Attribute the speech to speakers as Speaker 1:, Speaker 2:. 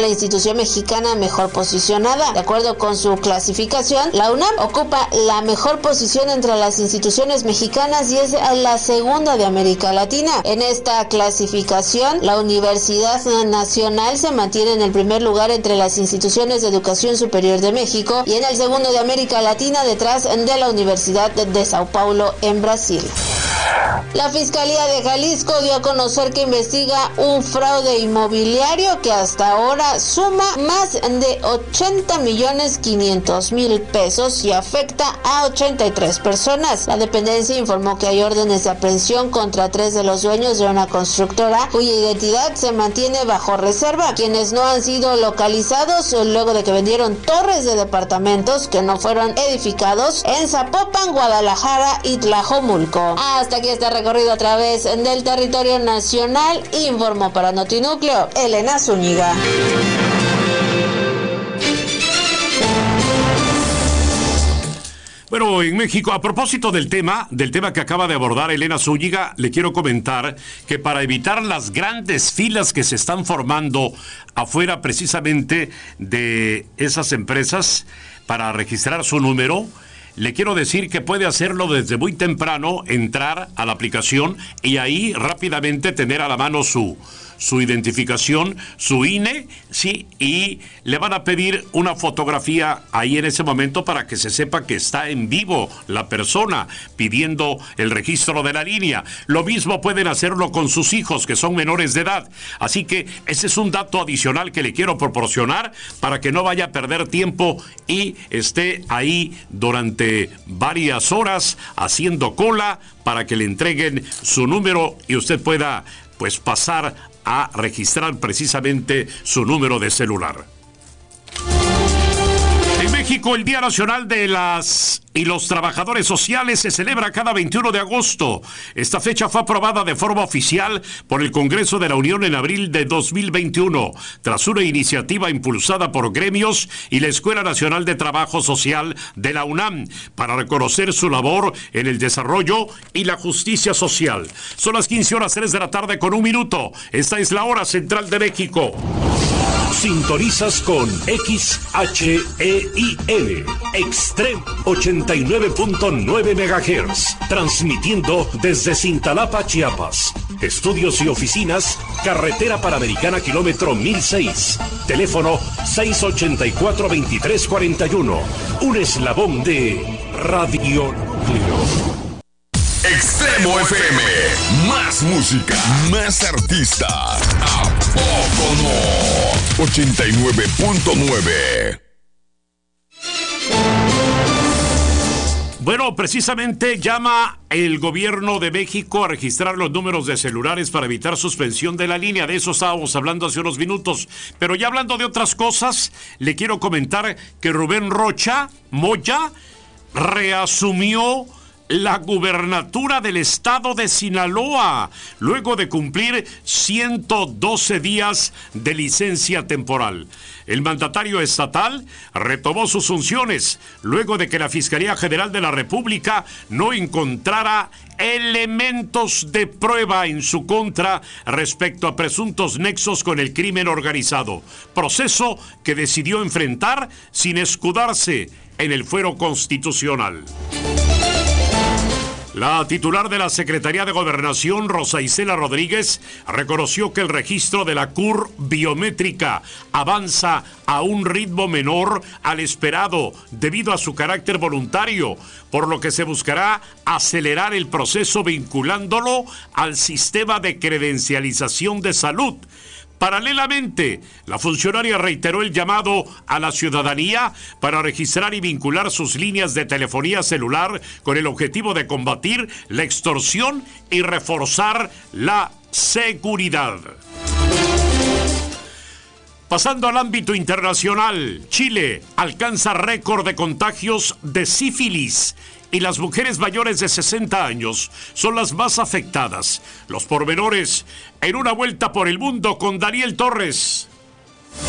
Speaker 1: la institución mexicana mejor posicionada. De acuerdo con su clasificación, la UNAM ocupa la mejor posición entre las instituciones mexicanas y es la segunda de América Latina. En esta clasificación, la Universidad Nacional se mantiene en el primer lugar entre las instituciones de educación superior de México y en el segundo de América Latina, detrás de la Universidad de Sao Paulo en Brasil. La Fiscalía de Jalisco dio a conocer que investiga un fraude inmobiliario que hasta ahora suma más de 80.500.000 pesos y afecta a 83 personas. La dependencia informó que hay órdenes de aprehensión contra 3 de los dueños de una constructora cuya identidad se mantiene bajo reserva, quienes no han sido localizados luego de que vendieron torres de departamentos que no fueron edificados en Zapopan, Guadalajara y Tlajomulco. Hasta aquí está recorrido a través del territorio nacional. Informó para Notinúcleo Elena Zúñiga.
Speaker 2: Bueno, en México, a propósito del tema que acaba de abordar Elena Zúñiga, le quiero comentar que para evitar las grandes filas que se están formando afuera precisamente de esas empresas para registrar su número, le quiero decir que puede hacerlo desde muy temprano, entrar a la aplicación y ahí rápidamente tener a la mano su identificación, su INE, sí, y le van a pedir una fotografía ahí en ese momento para que se sepa que está en vivo la persona pidiendo el registro de la línea. Lo mismo pueden hacerlo con sus hijos que son menores de edad. Así que ese es un dato adicional que le quiero proporcionar para que no vaya a perder tiempo y esté ahí durante varias horas haciendo cola para que le entreguen su número y usted pueda pues pasar a registrar precisamente su número de celular. En México, el Día Nacional de las y los Trabajadores Sociales se celebra cada 21 de agosto. Esta fecha fue aprobada de forma oficial por el Congreso de la Unión en abril de 2021, tras una iniciativa impulsada por gremios y la Escuela Nacional de Trabajo Social de la UNAM para reconocer su labor en el desarrollo y la justicia social. Son las 15:03 de la tarde con 1 minuto. Esta es la hora central de México.
Speaker 3: Sintonizas con XHEIL, Extreme 89.9 MHz, transmitiendo desde Cintalapa, Chiapas. Estudios y oficinas, carretera Panamericana, kilómetro 1006. Teléfono 684-2341. Un eslabón de Radio Núcleo.
Speaker 4: Extremo FM, más música, más artistas. ¿A poco no? 89.9.
Speaker 2: Bueno, precisamente llama el gobierno de México a registrar los números de celulares para evitar suspensión de la línea. De eso estábamos hablando hace unos minutos. Pero ya hablando de otras cosas, le quiero comentar que Rubén Moya reasumió la gubernatura del estado de Sinaloa, luego de cumplir 112 días de licencia temporal. El mandatario estatal retomó sus funciones luego de que la Fiscalía General de la República no encontrara elementos de prueba en su contra respecto a presuntos nexos con el crimen organizado, proceso que decidió enfrentar sin escudarse en el fuero constitucional. La titular de la Secretaría de Gobernación, Rosa Isela Rodríguez, reconoció que el registro de la CUR biométrica avanza a un ritmo menor al esperado debido a su carácter voluntario, por lo que se buscará acelerar el proceso vinculándolo al sistema de credencialización de salud. Paralelamente, la funcionaria reiteró el llamado a la ciudadanía para registrar y vincular sus líneas de telefonía celular con el objetivo de combatir la extorsión y reforzar la seguridad. Pasando al ámbito internacional, Chile alcanza récord de contagios de sífilis y las mujeres mayores de 60 años son las más afectadas. Los pormenores en una vuelta por el mundo con Daniel Torres.